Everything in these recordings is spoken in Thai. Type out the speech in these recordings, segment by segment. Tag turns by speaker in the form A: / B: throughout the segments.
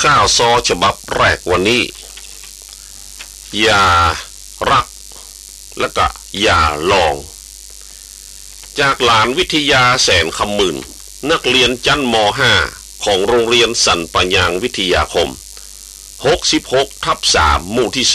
A: ข้าวซอฉบับแรกวันนี้อย่ารักและก็อย่าลองจากหลานวิทยาแสนคำหมื่นนักเรียนชั้นม.5 ของโรงเรียนสันปัญญางวิทยาคม66/3หมู่ที่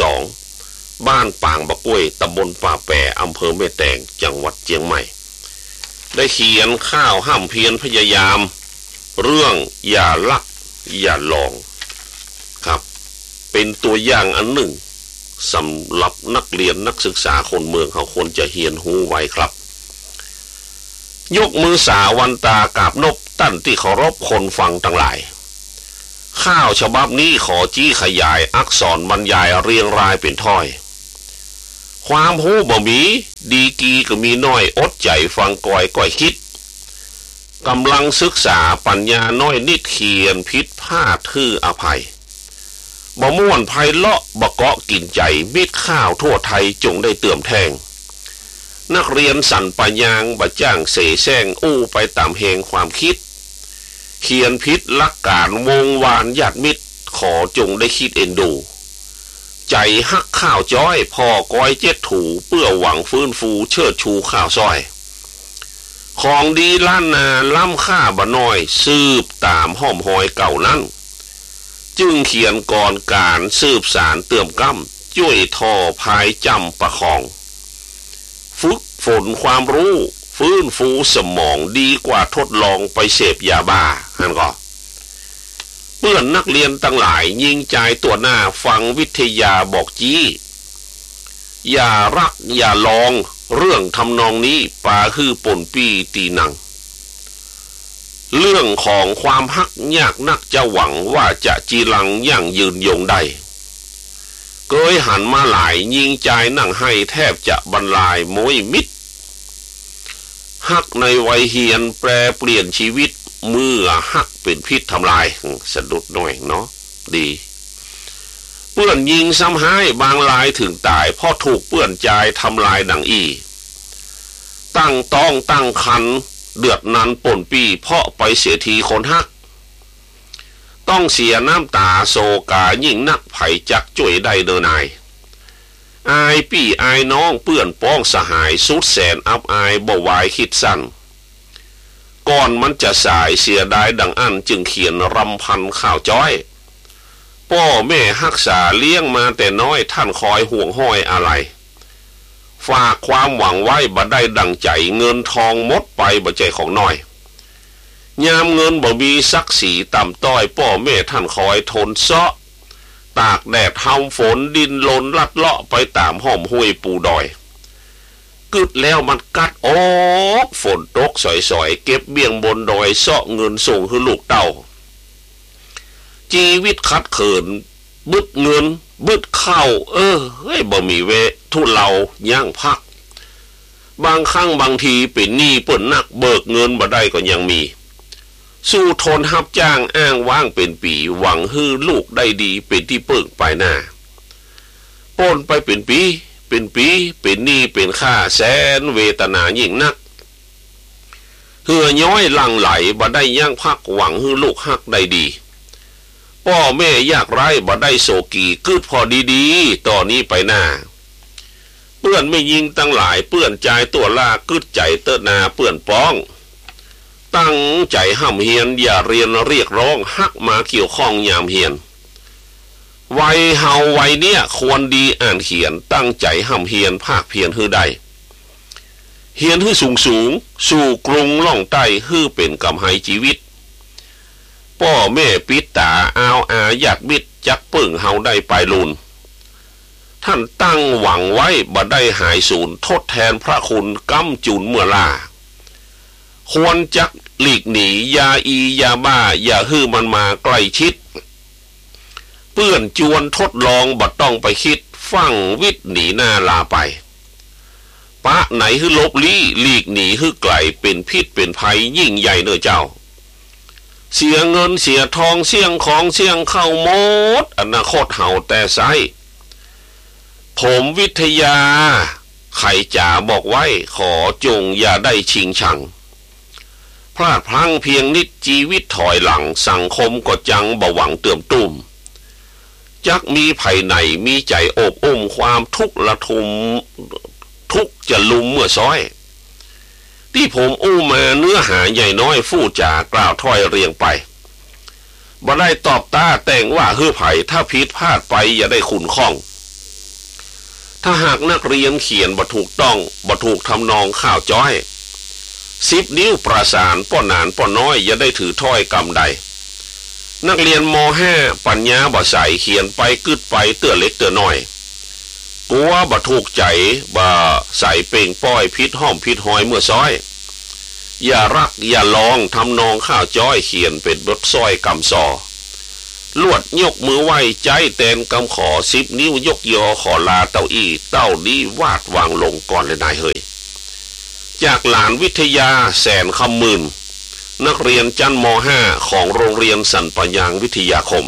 A: 2บ้านปางบะกุ้ยตำบลป่าแปอำเภอแม่แตงจังหวัดเชียงใหม่ได้เขียนข้าวห้ามเพียรพยายามเรื่องอย่าลักอย่าลองครับเป็นตัวอย่างอันหนึ่งสำหรับนักเรียนนักศึกษาคนเมืองเขาควรจะเฮียนหูไว้ครับยกมือสาวันตากราบนบตั้นที่เคารพคนฟังทั้งหลายข้าวฉบับนี้ขอจี้ขยายอักษรบรรยายเรียงรายเป็นถ้อยความหูบ่มีดีกีก็มีน้อยอดใจฟังก่อยคิดกำลังศึกษาปัญญาน้อยนิดเขียนผิดพลาดทื่ออภัยบ่ม่วนไพเราะบ่เกาะกินใจมิตรข้าวทั่วไทยจงได้เตื่อมแทงนักเรียนสันปัญญางบ่จ้างเสแสร้งอู้ไปตามแหงความคิดเขียนผิดหลักการวงวานญาติมิตรขอจงได้คิดเอ็นดูใจฮักข้าวจ้อยพ่อก้อยเจ็ดถูเพื่อหวังฟื้นฟูเชิดชูข้าวซอยของดีล้านนาล้ำค่าบ่น้อยสืบตามห้อมหอยเก่านั้นจึงเขียนก่อนการสืบสารเติมก้ำช่วยทอภายจำประคองฝึกฝนความรู้ฟื้นฟูสมองดีกว่าทดลองไปเสพยาบ้านั่นก็เพื่อนนักเรียนตั้งหลายยิงใจตัวหน้าฟังวิทยาบอกจี้อย่ารักอย่าลองเรื่องทำนองนี้ป่าคือป่นปีตีหนังเรื่องของความฮักยากนักจะหวังว่าจะจีรังยั่งยืนยงได้เกยหันมาหลายยิงใจนั่งให้แทบจะบรรลายมวยมิดฮักในวัยเฮียนแปรเปลี่ยนชีวิตเมื่อฮักเป็นพิษทำลายสะดุดหน่อยเนาะดีเปื้อนยิงซ้ำให้บางลายถึงตายเพราะถูกเปื้อนใจทำลายดังอีตั้งต้องตั้งคันเดือดนันป่นปีเพราะไปเสียทีคนฮักต้องเสียน้ำตาโศกายิ่งนักไผ่จักจ่วยได้เดินนายอายพี่อายน้องเปื้อนป้องสหายสุดแสนอับอายบ่วายคิดสั้นก่อนมันจะสายเสียดายดังอันจึงเขียนรำพันข้าวจ้อยพ่อแม่ฮักษาเลี้ยงมาแต่น้อยท่านคอยห่วงห้อยอะไรฝากความหวังไว้บ่ได้ดังใจเงินทองหมดไปบ่ใจของน้อยยามเงินบ่มีศักดิ์ศรีต่ำต้อยพ่อแม่ท่านคอยทนเซาะตากแดดห้ำฝนดินลนลัดเลาะไปตามห้อมห้วยปูดอยกึดแล้วมันกัดออกฝนตกสอยๆเก็บเบี้ยงบนดอยเซาะเงินส่งให้ลูกเต้าชีวิตคัดเขินบึดเงินบึดเข้าเฮ้ยบ่มีเวทุเลาย่างพักบางครั้งบางทีเป็นหนี้เปิ่นนักเบิกเงินบ่ได้ก็ยังมีสู้ทนรับจ้างอ้างว่างเป็นปีหวังฮื้อลูกได้ดีเป็นที่เปิ่งไปหน้าปนไปเป็นปีเป็นหนี้เป็นค่าแสนเวทนายิ่งนักเหือย้อยหลั่งไหลบ่ได้ย่างพักหวังฮื้อลูกฮักได้ดีพ่อแม่ยากไร้บ่ได้โศกีกึดพอดีๆต่อนี้ไปหน้าเปื้อนไม่ยิงตั้งหลายเปื้อนใจตัวลากึดใจเตอนาเปื้อนป้องตั้งใจห้ำเฮียนอย่าเรียนเรียกร้องฮักมาเกี่ยวข้องยามเฮียนวัยเฮาวัยเนี้ยควรดีอ่านเขียนตั้งใจห้ำเฮียนภาคเพียรฮื้อได้เฮียนฮื้อสูงสู่กรุงล่องใต้ฮื้อเป็นกำไหชีวิตพ่อแม่ปิดตาเอาอาญาติมิตรจักเปิ่งเฮาได้ไปลุนท่านตั้งหวังไว้บ่ได้หายสูญทดแทนพระคุณกำจุนเมื่อลาควรจักหลีกหนียาอยาบ้าอย่าฮื้อมันมาใกล้ชิดเปื้อนจวนทดลองบ่ต้องไปคิดฟังวิทย์หนีหน้าลาไปปะไหนฮื้อลบลี้หลีกหนีฮื้อไกลเป็นพิษเป็นภัยยิ่งใหญ่เน้อเจ้าเสียเงินเสียทองเสี่ยงของเสี่ยงเข้าหมดอนาคตเห่าแต่ไซผมวิทยาไข่จ๋าบอกไว้ขอจงอย่าได้ชิงชังพลาดพลั้งเพียงนิดชีวิตถอยหลังสังคมก็จังบ่หวังเติมตุ้มจักมีภายในมีใจโอบอุ้มความทุกข์ละทุมทุกจะลุมเมื่อซ้อยที่ผมอู้มาเนื้อหาใหญ่น้อยฟู่จากล่าวถ้อยเรียงไปบ่ได้ตอบตาแต่งว่าฮือไผ่ถ้าผิดพลาดไปอย่าได้ขุนข้องถ้าหากนักเรียนเขียนบ่ถูกต้องบ่ถูกทำนองข่าวจ้อย10 นิ้วประสานป้อนานป้อน้อยอย่าได้ถือถ้อยกำใดนักเรียนม.5 ปัญญาบ่ใสเขียนไปกึดไปเตื้อเล็กเตื้อน้อยกลัวบ่ถูกใจบ่ใส่เป่งป้อยพิษห้อมพิษหอยเมื่อซ้อยอย่ารักอย่าลองทำนองข้าวจ้อยเขียนเป็นบทซ้อยกำซอลวดยกมือไหวใจแตนกำขอ10 นิ้วยกยอขอลาเต้าอี้เต้านี้วาดวางลงก่อนเลยนายเฮยจากหลานวิทยาแสนคำมื่นนักเรียนชั้นม.5 ของโรงเรียนสันปะยางวิทยาคม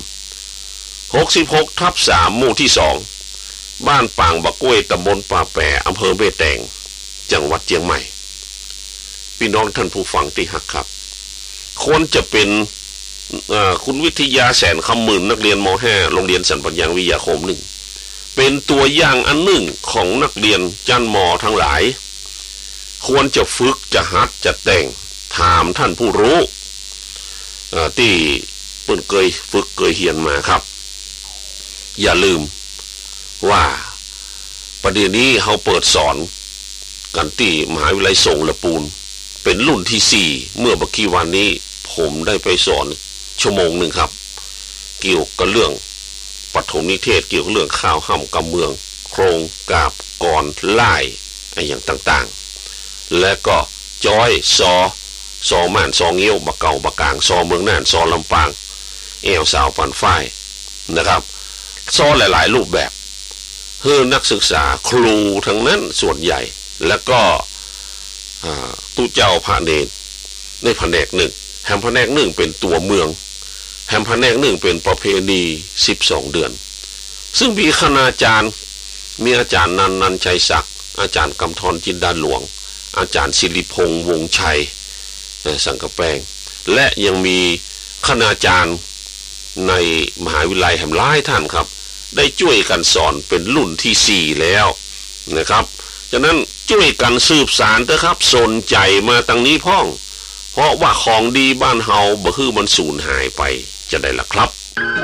A: 66/3หมู่ที่2บ้านปางบะกล้วยตำบลป่าแปะอำเภอแม่แตงจังหวัดเชียงใหม่พี่น้องท่านผู้ฟังที่รักครับควรจะเป็นคุณวิทยาแสนคำมื่นนักเรียนม.5 โรงเรียนสันปะยางวิทยาคม1เป็นตัวอย่างอันหนึ่งของนักเรียนชั้นม.ทั้งหลายควรจะฝึกจะหัดจะแต่งถามท่านผู้รู้ที่เพิ่นเคยฝึกเคยเรียนมาครับอย่าลืมว่าประเดี๋ยวนี้เขาเปิดสอนกันที่มหาวิทยาลัยทรงละปูนเป็นรุ่นที่4เมื่อบักกี้วันนี้ผมได้ไปสอนชั่วโมงหนึ่งครับเกี่ยวกับเรื่องปฐมนิเทศเกี่ยวกับเรื่องข้าวห่ำกำเมืองโครงกาบกรล่ายอย่างต่างๆและก็จ้อยซอม่านซอเงี้ยวบะเก่าบะกางซอเมืองน่านซอลำปางแอวสาวปันฝ้ายนะครับซอหลายๆรูปแบบเพื่อนักศึกษาครูทั้งนั้นส่วนใหญ่แล้วก็ตู้เจ้าพระเนรในแผนกหนึ่งแห่งแผนกหนึ่งเป็นตัวเมืองแห่งแผนกหนึ่งเป็นประเพณี12 เดือนซึ่งมีคณาจารย์มีอาจารย์นันชัยศักดิ์อาจารย์กำธรจินดาหลวงอาจารย์ศิริพงษ์วงชัยสังกะแปงและยังมีคณาจารย์ในมหาวิทยาลัยแห่งหลายท่านครับได้ช่วยกันสอนเป็นรุ่นที่4แล้วนะครับฉะนั้นช่วยกันสืบสานเถอะครับสนใจมาตั้งนี้พ้องเพราะว่าของดีบ้านเฮาบ่คือมันสูญหายไปจะได้ล่ะครับ